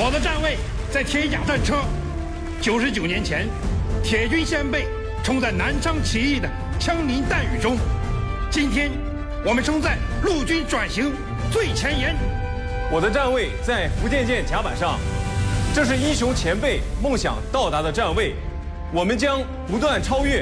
我的站位在铁甲战车。99年前，铁军先辈冲在南昌起义的枪林弹雨中，今天我们冲在陆军转型最前沿。 我的站位在福建舰甲板上，这是英雄前辈梦想到达的站位，我们将不断超越